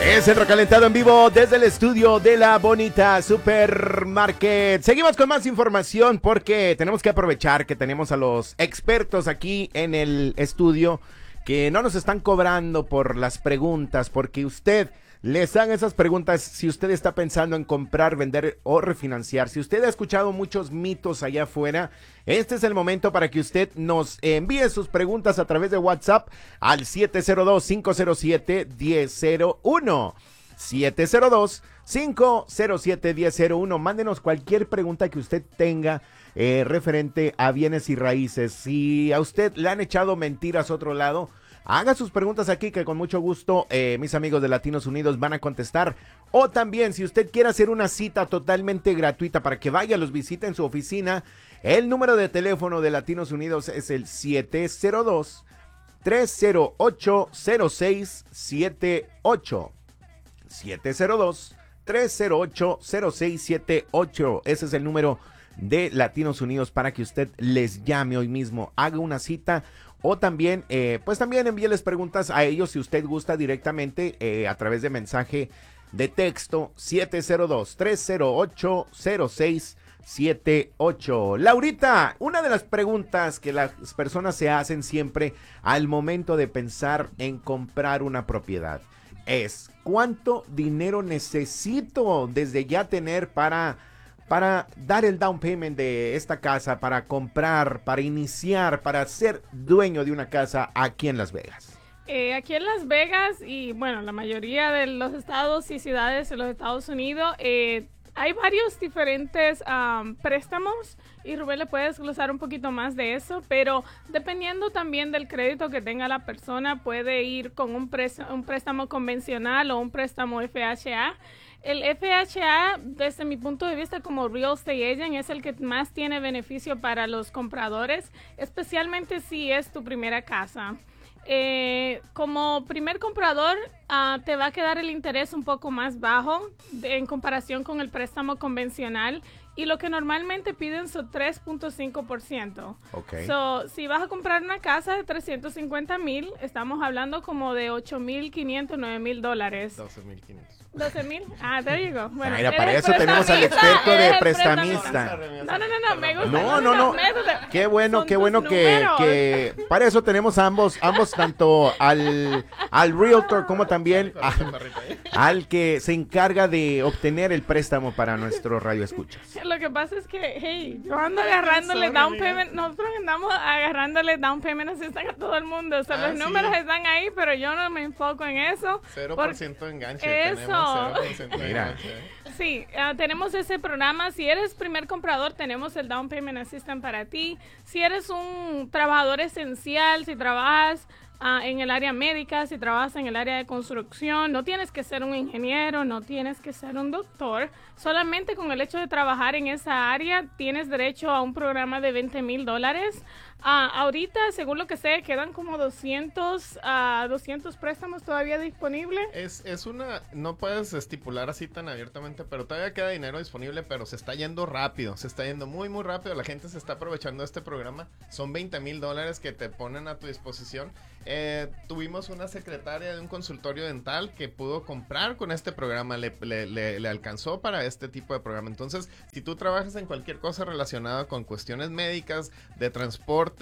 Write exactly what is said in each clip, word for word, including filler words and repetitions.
Es el recalentado en vivo desde el estudio de la Bonita Supermarket. Seguimos con más información porque tenemos que aprovechar que tenemos a los expertos aquí en el estudio que no nos están cobrando por las preguntas, porque usted les haga esas preguntas si usted está pensando en comprar, vender o refinanciar. Si usted ha escuchado muchos mitos allá afuera, este es el momento para que usted nos envíe sus preguntas a través de WhatsApp al siete cero dos, cinco cero siete, uno cero cero uno. siete cero dos, cinco cero siete, uno cero cero uno. Mándenos cualquier pregunta que usted tenga eh, referente a bienes y raíces. Si a usted le han echado mentiras a otro lado, haga sus preguntas aquí que con mucho gusto eh, mis amigos de Latinos Unidos van a contestar. O también si usted quiere hacer una cita totalmente gratuita para que vaya, los visite en su oficina, el número de teléfono de Latinos Unidos es el siete cero dos, tres cero ocho, cero seis siete ocho. siete cero dos, tres cero ocho, cero seis siete ocho. Ese es el número de Latinos Unidos para que usted les llame hoy mismo, haga una cita. O también, eh, pues también envíeles preguntas a ellos si usted gusta directamente eh, a través de mensaje de texto siete cero dos, tres cero ocho, cero seis siete ocho. Laurita, una de las preguntas que las personas se hacen siempre al momento de pensar en comprar una propiedad es: ¿cuánto dinero necesito desde ya tener para... para dar el down payment de esta casa, para comprar, para iniciar, para ser dueño de una casa aquí en Las Vegas? Eh, aquí en Las Vegas y bueno, la mayoría de los estados y ciudades de los Estados Unidos, eh, hay varios diferentes um, préstamos y Rubén le puede desglosar un poquito más de eso, pero dependiendo también del crédito que tenga la persona, puede ir con un, préstamo, un préstamo convencional o un préstamo F H A. El F H A, desde mi punto de vista como real estate agent, es el que más tiene beneficio para los compradores, especialmente si es tu primera casa. Eh, como primer comprador, uh, te va a quedar el interés un poco más bajo de, en comparación con el préstamo convencional. Y lo que normalmente piden son tres punto cinco por ciento. Okay. So, si vas a comprar una casa de trescientos cincuenta mil, estamos hablando como de ocho mil quinientos, nueve mil dólares. doce mil quinientos. doce mil. Ah, there you go. Bueno, mira, para eso tenemos al experto de prestamista. No, no, no, no, me gusta. No, no, no. Qué bueno, qué bueno que, que para eso tenemos a ambos, ambos tanto al, al realtor como también a, al que se encarga de obtener el préstamo para nuestro radio escuchas. Lo que pasa es que, hey, yo ando agarrándole down payment, nosotros andamos agarrándole down payment assistance a todo el mundo. O sea, ah, los sí. números están ahí, pero yo no me enfoco en eso. cero por ciento de enganche. Eso. Tenemos cero por ciento de Mira. enganche. Sí, uh, tenemos ese programa. Si eres primer comprador, tenemos el Down Payment Assistance para ti. Si eres un trabajador esencial, si trabajas uh, en el área médica, si trabajas en el área de construcción, no tienes que ser un ingeniero, no tienes que ser un doctor. Solamente con el hecho de trabajar en esa área, tienes derecho a un programa de veinte mil dólares. Uh, ahorita, según lo que sé, quedan como doscientos, uh, doscientos préstamos todavía disponibles. Es, es una, no puedes estipular así tan abiertamente, pero todavía queda dinero disponible, pero se está yendo rápido, se está yendo muy, muy rápido. La gente se está aprovechando de este programa. Son veinte mil dólares que te ponen a tu disposición. Eh, tuvimos una secretaria de un consultorio dental que pudo comprar con este programa, le, le, le, le alcanzó para este tipo de programa. Entonces, si tú trabajas en cualquier cosa relacionada con cuestiones médicas, de transporte,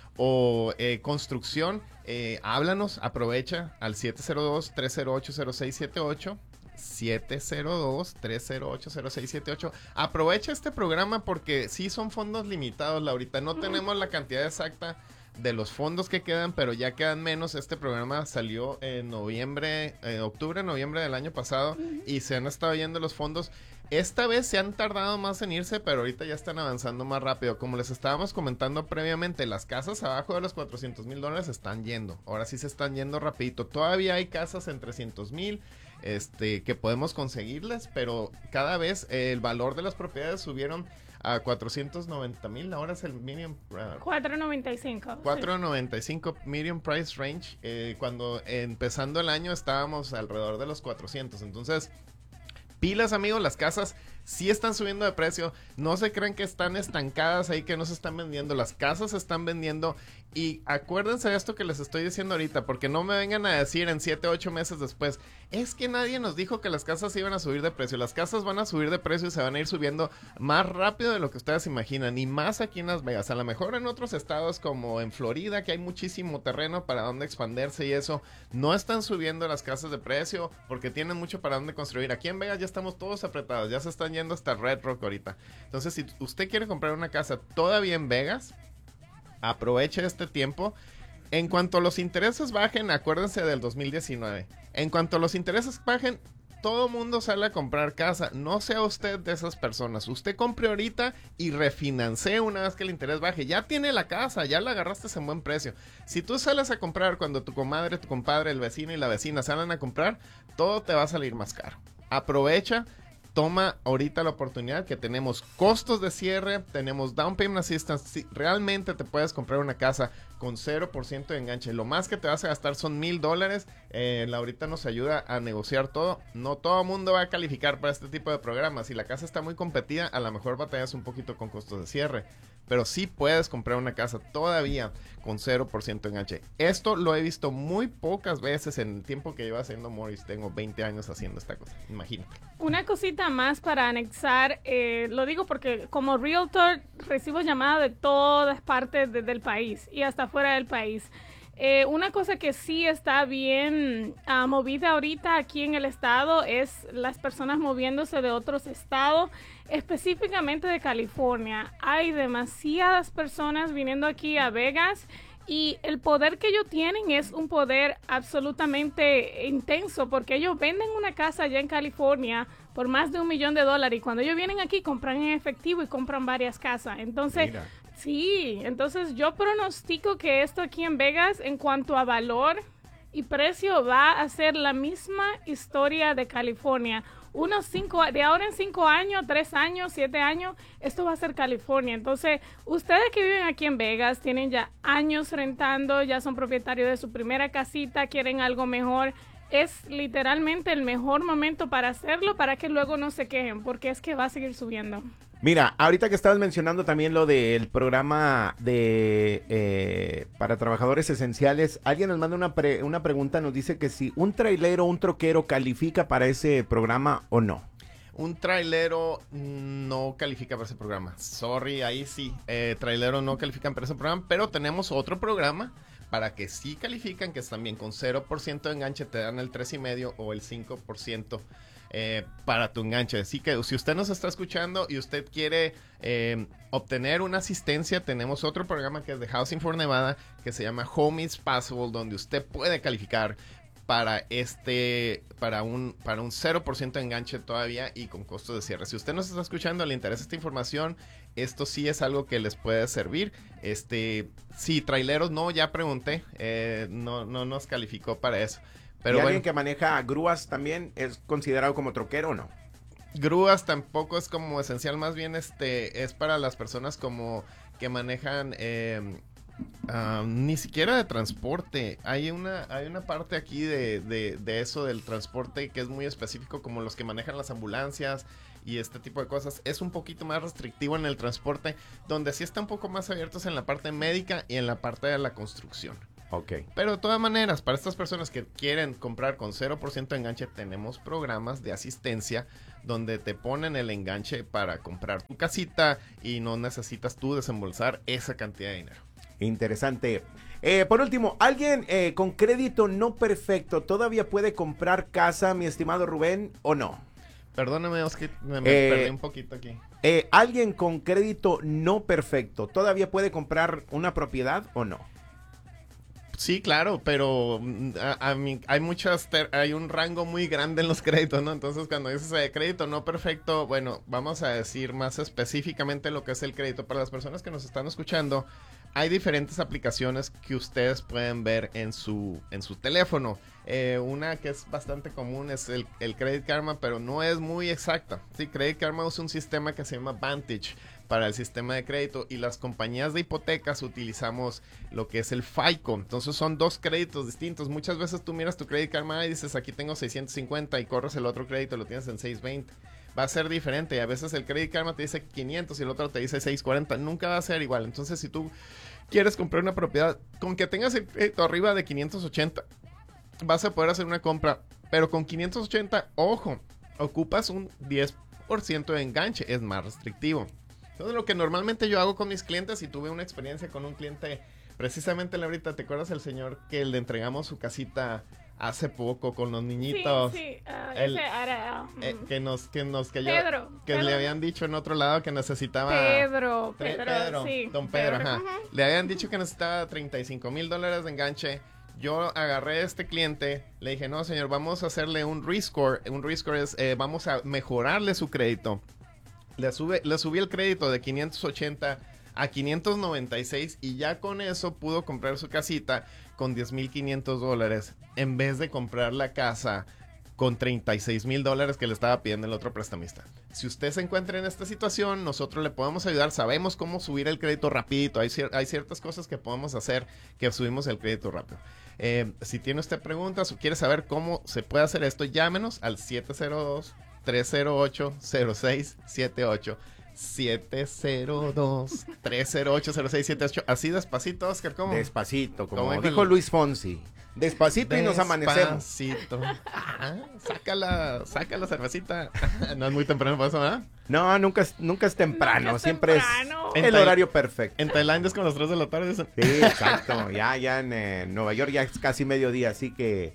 o eh, construcción, eh, háblanos, aprovecha al siete cero dos, tres cero ocho, cero seis siete ocho, siete cero dos, tres cero ocho, cero seis siete ocho. Aprovecha este programa porque sí son fondos limitados, Laurita, no tenemos la cantidad exacta de los fondos que quedan, pero ya quedan menos. Este programa salió en noviembre, eh, octubre, noviembre del año pasado, y se han estado yendo los fondos. Esta vez se han tardado más en irse, pero ahorita ya están avanzando más rápido. Como les estábamos comentando previamente, las casas abajo de los cuatrocientos mil dólares están yendo. Ahora sí se están yendo rapidito. Todavía hay casas en trescientos mil este, que podemos conseguirlas, pero cada vez eh, el valor de las propiedades subieron a cuatrocientos noventa mil. Ahora es el medium. Uh, cuatrocientos noventa y cinco. cuatrocientos noventa y cinco sí. Medium price range. Eh, cuando eh, empezando el año estábamos alrededor de los cuatrocientos. Entonces, pilas, amigos, las casas sí están subiendo de precio. No se crean que están estancadas ahí, que no se están vendiendo. Las casas se están vendiendo. Y acuérdense de esto que les estoy diciendo ahorita, porque no me vengan a decir en siete, ocho meses después, es que nadie nos dijo que las casas iban a subir de precio. Las casas van a subir de precio y se van a ir subiendo más rápido de lo que ustedes imaginan, y más aquí en Las Vegas. A lo mejor en otros estados como en Florida, que hay muchísimo terreno para donde expandirse y eso, no están subiendo las casas de precio porque tienen mucho para donde construir. Aquí en Vegas ya estamos todos apretados, ya se están yendo hasta Red Rock ahorita. Entonces, si usted quiere comprar una casa todavía en Vegas, aproveche este tiempo. En cuanto los intereses bajen, acuérdense del dos mil diecinueve. En cuanto los intereses bajen, todo mundo sale a comprar casa. No sea usted de esas personas. Usted compre ahorita y refinancie una vez que el interés baje. Ya tiene la casa, ya la agarraste en buen precio. Si tú sales a comprar cuando tu comadre, tu compadre, el vecino y la vecina salen a comprar, todo te va a salir más caro. Aprovecha. Toma ahorita la oportunidad que tenemos costos de cierre, tenemos down payment assistance. Si realmente te puedes comprar una casa con cero por ciento de enganche, lo más que te vas a gastar son mil dólares. Eh, Laurita nos ayuda a negociar todo. No todo el mundo va a calificar para este tipo de programas. Si la casa está muy competida, a lo mejor batallas un poquito con costos de cierre. Pero sí puedes comprar una casa todavía con cero por ciento de enganche. Esto lo he visto muy pocas veces en el tiempo que llevo haciendo Mortgage. Tengo veinte años haciendo esta cosa, imagínate. Una cosita más para anexar, eh, lo digo porque como realtor recibo llamadas de todas partes de, del país y hasta fuera del país. Eh, una cosa que sí está bien uh, movida ahorita aquí en el estado es las personas moviéndose de otros estados, específicamente de California. Hay demasiadas personas viniendo aquí a Vegas y el poder que ellos tienen es un poder absolutamente intenso, porque ellos venden una casa allá en California por más de un millón de dólares y cuando ellos vienen aquí compran en efectivo y compran varias casas. Entonces, mira. Sí, entonces yo pronostico que esto aquí en Vegas en cuanto a valor y precio va a ser la misma historia de California. Unos cinco, de ahora en cinco años, tres años, siete años, esto va a ser California. Entonces, ustedes que viven aquí en Vegas, tienen ya años rentando, ya son propietarios de su primera casita, quieren algo mejor. Es literalmente el mejor momento para hacerlo, para que luego no se quejen, porque es que va a seguir subiendo. Mira, ahorita que estabas mencionando también lo del programa de eh, para trabajadores esenciales, alguien nos manda una, pre, una pregunta, nos dice que si un trailero o un troquero califica para ese programa o no. Un trailero no califica para ese programa. Sorry, ahí sí. Eh, trailero no califican para ese programa, pero tenemos otro programa para que sí califican, que es también con cero por ciento de enganche, te dan el tres punto cinco por ciento o el cinco por ciento eh, para tu enganche. Así que si usted nos está escuchando y usted quiere eh, obtener una asistencia, tenemos otro programa que es de Housing for Nevada, que se llama Home is Possible, donde usted puede calificar para este para un para un cero por ciento de enganche todavía y con costos de cierre. Si usted nos está escuchando, le interesa esta información, esto sí es algo que les puede servir. Este, sí, traileros no, ya pregunté, eh, no no nos calificó para eso. Pero ¿y alguien bueno, que maneja grúas también es considerado como troquero o no? Grúas tampoco es como esencial, más bien este es para las personas como que manejan eh, Uh, ni siquiera de transporte. Hay una, hay una parte aquí de, de, de eso del transporte que es muy específico, como los que manejan las ambulancias y este tipo de cosas. Es un poquito más restrictivo en el transporte, donde sí está un poco más abiertos en la parte médica y en la parte de la construcción. Ok. Pero de todas maneras, para estas personas que quieren comprar con cero por ciento de enganche, tenemos programas de asistencia donde te ponen el enganche para comprar tu casita y no necesitas tú desembolsar esa cantidad de dinero. Interesante. Eh, por último, ¿alguien eh, con crédito no perfecto todavía puede comprar casa, mi estimado Rubén, o no? Perdóname, Oscar, me, me eh, perdí un poquito aquí. Eh, ¿Alguien con crédito no perfecto todavía puede comprar una propiedad o no? Sí, claro, pero a, a mí, hay muchas, ter, hay un rango muy grande en los créditos, ¿no? Entonces, cuando dices eh, crédito no perfecto, bueno, vamos a decir más específicamente lo que es el crédito. Para las personas que nos están escuchando, hay diferentes aplicaciones que ustedes pueden ver en su, en su teléfono. Eh, una que es bastante común es el, el Credit Karma, pero no es muy exacta. Sí, Credit Karma usa un sistema que se llama Vantage para el sistema de crédito, y las compañías de hipotecas utilizamos lo que es el FICO. Entonces son dos créditos distintos. Muchas veces tú miras tu Credit Karma y dices, aquí tengo seiscientos cincuenta, y corres el otro crédito y lo tienes en seiscientos veinte. va a ser diferente. Y a veces el Credit Karma te dice quinientos y el otro te dice seiscientos cuarenta. Nunca va a ser igual. Entonces, si tú quieres comprar una propiedad, con que tengas el crédito arriba de quinientos ochenta, vas a poder hacer una compra. Pero con quinientos ochenta, ojo, ocupas un diez por ciento de enganche. Es más restrictivo. Entonces, lo que normalmente yo hago con mis clientes, y tuve una experiencia con un cliente, precisamente ahorita, ¿te acuerdas el señor que le entregamos su casita hace poco con los niñitos? Sí, sí. Uh, El, ese, ara, uh, eh, que nos, que nos, que Pedro. yo, que Pedro. le habían dicho en otro lado que necesitaba... Pedro, Tre- Pedro, Pedro, sí. don Pedro, Pedro. ajá. Uh-huh. Le habían dicho que necesitaba treinta y cinco mil dólares de enganche. Yo agarré a este cliente, le dije, no señor, vamos a hacerle un rescore. Un rescore es, eh, vamos a mejorarle su crédito. Le, sube, le subí el crédito de quinientos ochenta a quinientos noventa y seis y ya con eso pudo comprar su casita con diez mil quinientos dólares en vez de comprar la casa con treinta y seis mil dólares que le estaba pidiendo el otro prestamista. Si usted se encuentra en esta situación, nosotros le podemos ayudar. Sabemos cómo subir el crédito rapidito. Hay, cier- hay ciertas cosas que podemos hacer que subimos el crédito rápido. Eh, si tiene usted preguntas o quiere saber cómo se puede hacer esto, llámenos al siete cero dos, tres cero ocho, cero seis siete ocho. siete cero dos, tres cero ocho, cero seis siete ocho. Así despacito, Oscar, ¿cómo? Despacito, como Como dijo dijo el- Luis Fonsi. Despacito y nos amanecemos. Despacito. Ah, saca la, saca la cervecita. No es muy temprano para eso, ¿verdad? No, nunca es, nunca es temprano, Nunca es siempre temprano. es En el Tai- horario perfecto. En Tailandia es como las tres de la tarde. Dicen. Sí, exacto. Ya, ya en eh, Nueva York ya es casi mediodía, así que...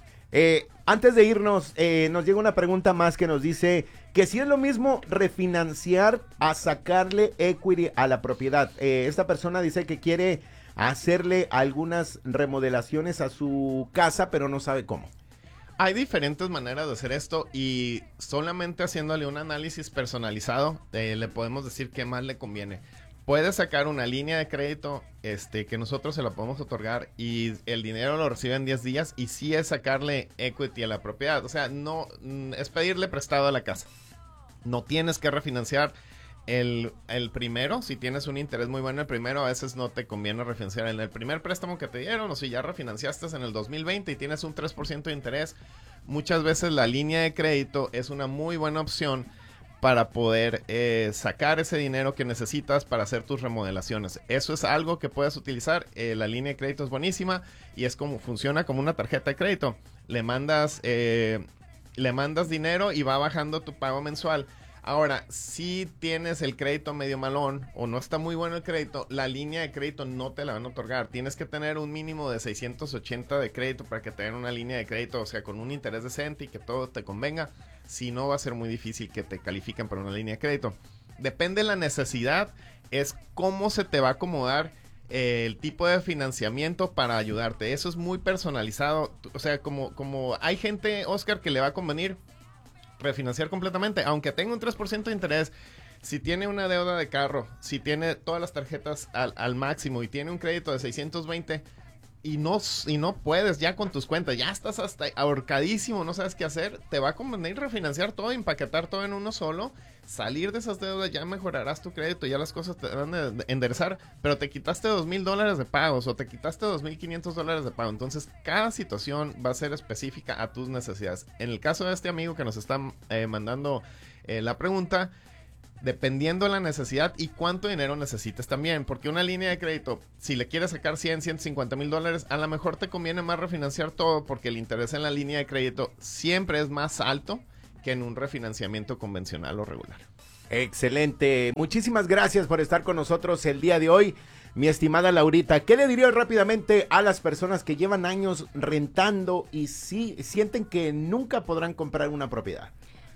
Eh, antes de irnos, eh, nos llega una pregunta más que nos dice que si es lo mismo refinanciar a sacarle equity a la propiedad. Eh, esta persona dice que quiere hacerle algunas remodelaciones a su casa, pero no sabe cómo. Hay diferentes maneras de hacer esto y solamente haciéndole un análisis personalizado eh, le podemos decir qué más le conviene. Puede sacar una línea de crédito este, que nosotros se la podemos otorgar y el dinero lo recibe en diez días y sí es sacarle equity a la propiedad. O sea, no mm, es pedirle prestado a la casa. No tienes que refinanciar el, el primero. Si tienes un interés muy bueno el primero, a veces no te conviene refinanciar en el primer préstamo que te dieron. O si ya refinanciaste en el dos mil veinte y tienes un tres por ciento de interés, muchas veces la línea de crédito es una muy buena opción para poder eh, sacar ese dinero que necesitas para hacer tus remodelaciones. Eso es algo que puedes utilizar. Eh, la línea de crédito es buenísima y es como funciona como una tarjeta de crédito. Le mandas, eh, le mandas dinero y va bajando tu pago mensual. Ahora, si tienes el crédito medio malón o no está muy bueno el crédito, la línea de crédito no te la van a otorgar. Tienes que tener un mínimo de seiscientos ochenta de crédito para que te den una línea de crédito, o sea, con un interés decente y que todo te convenga. Si no, va a ser muy difícil que te califiquen para una línea de crédito. Depende de la necesidad, es cómo se te va a acomodar eh, el tipo de financiamiento para ayudarte. Eso es muy personalizado. O sea, como, como hay gente, Oscar, que le va a convenir refinanciar completamente, aunque tenga un tres por ciento de interés. Si tiene una deuda de carro, si tiene todas las tarjetas al, al máximo y tiene un crédito de seiscientos veinte y no, y no puedes ya con tus cuentas, ya estás hasta ahorcadísimo, no sabes qué hacer, te va a convenir refinanciar todo, empaquetar todo en uno solo, salir de esas deudas, ya mejorarás tu crédito, ya las cosas te van a enderezar, pero te quitaste dos mil dólares de pagos o te quitaste dos mil quinientos dólares de pago. Entonces cada situación va a ser específica a tus necesidades. En el caso de este amigo que nos está eh, mandando eh, la pregunta, dependiendo de la necesidad y cuánto dinero necesites también, porque una línea de crédito, si le quieres sacar cien, ciento cincuenta mil dólares, a lo mejor te conviene más refinanciar todo porque el interés en la línea de crédito siempre es más alto que en un refinanciamiento convencional o regular. Excelente. Muchísimas gracias por estar con nosotros el día de hoy, mi estimada Laurita. ¿Qué le dirías rápidamente a las personas que llevan años rentando y sí sienten que nunca podrán comprar una propiedad?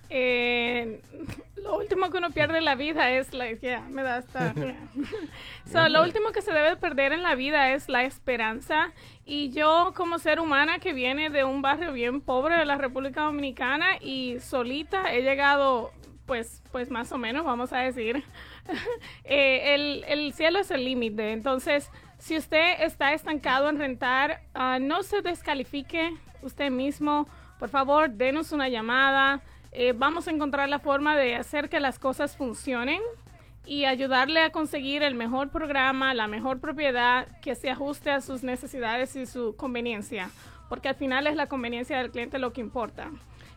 Eh, lo último que uno pierde en la vida es la... Yeah, me da hasta... Yeah. So, lo último que se debe perder en la vida es la esperanza. Y yo, como ser humana que viene de un barrio bien pobre de la República Dominicana y solita he llegado, pues, pues más o menos, vamos a decir, eh, el, el cielo es el límite. Entonces, si usted está estancado en rentar, uh, no se descalifique usted mismo. Por favor, denos una llamada. Eh, vamos a encontrar la forma de hacer que las cosas funcionen y ayudarle a conseguir el mejor programa, la mejor propiedad que se ajuste a sus necesidades y su conveniencia, porque al final es la conveniencia del cliente lo que importa.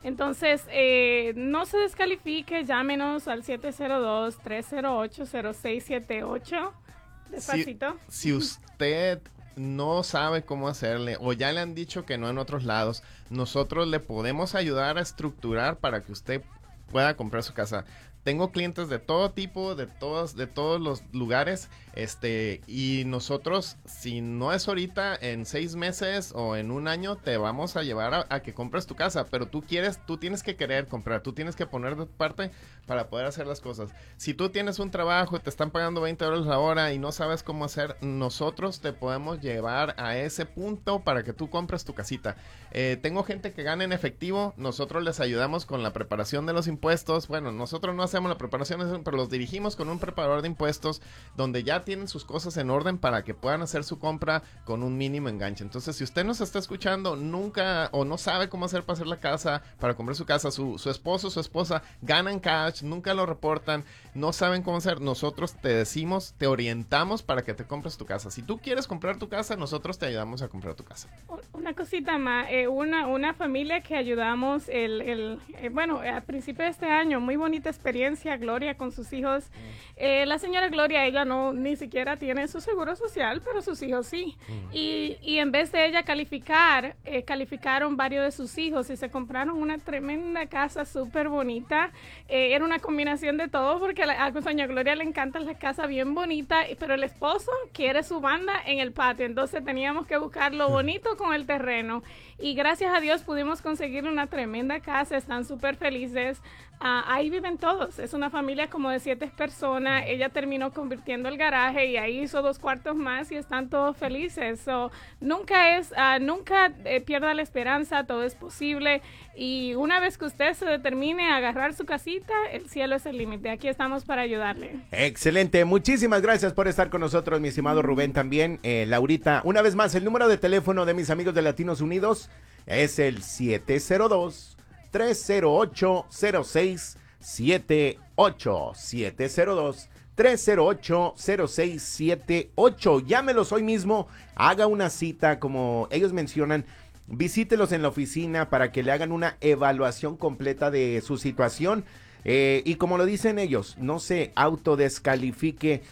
Entonces, eh, no se descalifique, llámenos al siete cero dos, tres cero ocho, cero seis siete ocho. Despacito. Si, si usted no sabe cómo hacerle o ya le han dicho que no en otros lados, nosotros le podemos ayudar a estructurar para que usted pueda comprar su casa. Tengo clientes de todo tipo, de todos, de todos los lugares, este, y nosotros, si no es ahorita, en seis meses o en un año, te vamos a llevar a, a que compres tu casa, pero tú quieres, tú tienes que querer comprar, tú tienes que poner de tu parte para poder hacer las cosas. Si tú tienes un trabajo y te están pagando veinte dólares la hora y no sabes cómo hacer, nosotros te podemos llevar a ese punto para que tú compres tu casita. Eh, tengo gente que gana en efectivo, nosotros les ayudamos con la preparación de los impuestos. Bueno, nosotros no hacemos la preparación, pero los dirigimos con un preparador de impuestos donde ya tienen sus cosas en orden para que puedan hacer su compra con un mínimo enganche. Entonces, si usted nos está escuchando nunca o no sabe cómo hacer para hacer la casa, para comprar su casa, su, su esposo o su esposa ganan cash, nunca lo reportan, no saben cómo hacer, nosotros te decimos, te orientamos para que te compres tu casa. Si tú quieres comprar tu casa, nosotros te ayudamos a comprar tu casa. Una cosita más, eh, una, una familia que ayudamos, el, el eh, bueno, al principio de este año, muy bonita experiencia, Gloria con sus hijos. Mm. Eh, la señora Gloria, ella no ni siquiera tiene su seguro social, pero sus hijos sí. Mm. Y, y en vez de ella calificar, eh, calificaron varios de sus hijos y se compraron una tremenda casa súper bonita. Eh, era una combinación de todo porque a la a doña Gloria le encanta la casa bien bonita, pero el esposo quiere su banda en el patio. Entonces teníamos que buscar lo bonito con el terreno. Y gracias a Dios pudimos conseguir una tremenda casa, están súper felices. Uh, ahí viven todos, es una familia como de siete personas. Ella terminó convirtiendo el garaje y ahí hizo dos cuartos más y están todos felices. So, nunca es, uh, nunca eh, pierda la esperanza, todo es posible. Y una vez que usted se determine a agarrar su casita, el cielo es el límite. Aquí estamos para ayudarle. Excelente, muchísimas gracias por estar con nosotros, mi estimado Rubén también. Eh, Laurita, una vez más, el número de teléfono de mis amigos de Latinos Unidos es el siete cero dos, tres cero ocho, cero seis siete ocho. siete cero dos, tres cero ocho, cero seis siete ocho. Llámelos hoy mismo, haga una cita, como ellos mencionan. Visítelos en la oficina para que le hagan una evaluación completa de su situación. Eh, y como lo dicen ellos, no se autodescalifique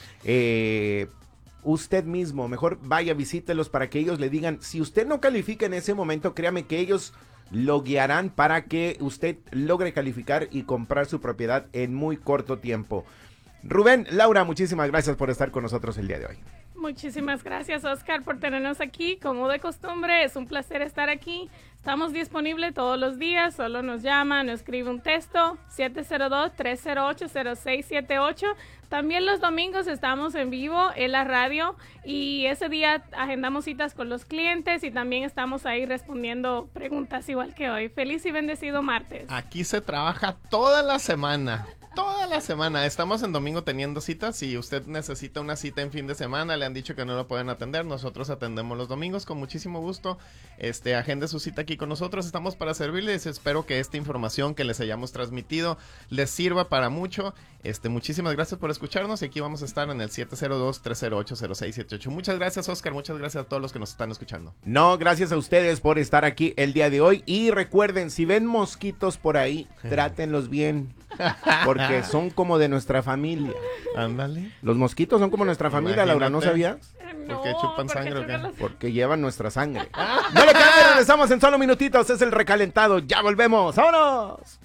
eh, usted mismo. Mejor vaya, visítelos para que ellos le digan, si usted no califica en ese momento, créame que ellos lo guiarán para que usted logre calificar y comprar su propiedad en muy corto tiempo. Rubén, Laura, muchísimas gracias por estar con nosotros el día de hoy. Muchísimas gracias, Oscar, por tenernos aquí. Como de costumbre, es un placer estar aquí. Estamos disponibles todos los días. Solo nos llama, nos escribe un texto, siete cero dos, tres cero ocho, cero seis siete ocho. También los domingos estamos en vivo en la radio y ese día agendamos citas con los clientes y también estamos ahí respondiendo preguntas igual que hoy. Feliz y bendecido martes. Aquí se trabaja toda la semana. Toda la semana. Estamos en domingo teniendo citas. Si usted necesita una cita en fin de semana, le han dicho que no lo pueden atender, nosotros atendemos los domingos con muchísimo gusto. Este, agende su cita aquí con nosotros. Estamos para servirles. Espero que esta información que les hayamos transmitido les sirva para mucho. Este, muchísimas gracias por escucharnos y aquí vamos a estar en el siete cero dos, tres cero ocho, cero seis siete ocho. Muchas gracias, Oscar. Muchas gracias a todos los que nos están escuchando. No, gracias a ustedes por estar aquí el día de hoy. Y recuerden, si ven mosquitos por ahí, trátenlos bien. Porque son como de nuestra familia. Ándale. Los mosquitos son como nuestra familia, Imagínate. Laura, ¿no sabías? No, ¿Por qué chupan sangre o qué? Los... Porque llevan nuestra sangre. No le cambien, regresamos en solo minutitos. Es el recalentado. Ya volvemos. ¡Vámonos!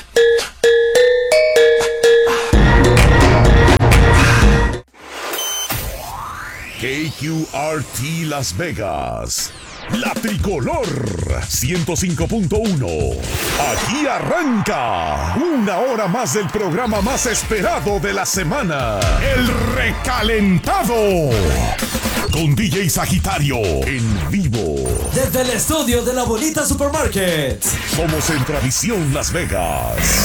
K Q R T Las Vegas. La Tricolor ciento cinco punto uno. Aquí arranca una hora más del programa más esperado de la semana. El Recalentado. Con D J Sagitario en vivo. Desde el estudio de la Bonita Supermarket. Somos en Tradición Las Vegas.